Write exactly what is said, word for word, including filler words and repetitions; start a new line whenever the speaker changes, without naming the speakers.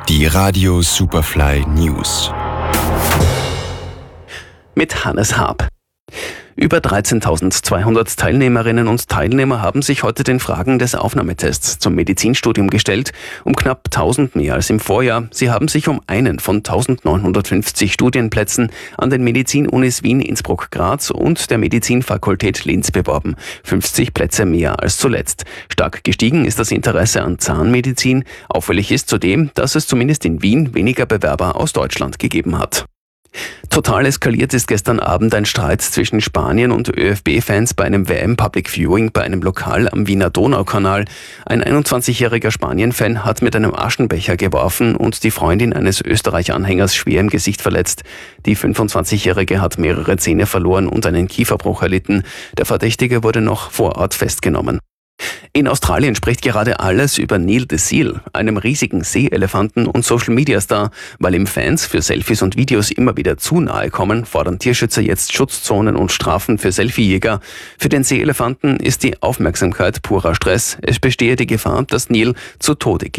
Die Radio Superfly News.
Mit Hannes Haab. Über dreizehntausendzweihundert Teilnehmerinnen und Teilnehmer haben sich heute den Fragen des Aufnahmetests zum Medizinstudium gestellt, um knapp tausend mehr als im Vorjahr. Sie haben sich um einen von eintausendneunhundertfünfzig Studienplätzen an den Medizinunis Wien, Innsbruck, Graz und der Medizinfakultät Linz beworben. fünfzig Plätze mehr als zuletzt. Stark gestiegen ist das Interesse an Zahnmedizin. Auffällig ist zudem, dass es zumindest in Wien weniger Bewerber aus Deutschland gegeben hat. Total eskaliert ist gestern Abend ein Streit zwischen Spanien und ÖFB-Fans bei einem W M-Public Viewing bei einem Lokal am Wiener Donaukanal. Ein einundzwanzigjähriger Spanien-Fan hat mit einem Aschenbecher geworfen und die Freundin eines Österreich-Anhängers schwer im Gesicht verletzt. Die fünfundzwanzigjährige hat mehrere Zähne verloren und einen Kieferbruch erlitten. Der Verdächtige wurde noch vor Ort festgenommen. In Australien spricht gerade alles über Neil the Seal, einem riesigen Seeelefanten und Social-Media-Star. Weil ihm Fans für Selfies und Videos immer wieder zu nahe kommen, fordern Tierschützer jetzt Schutzzonen und Strafen für Selfiejäger. Für den Seeelefanten ist die Aufmerksamkeit purer Stress. Es bestehe die Gefahr, dass Neil zu Tode geht.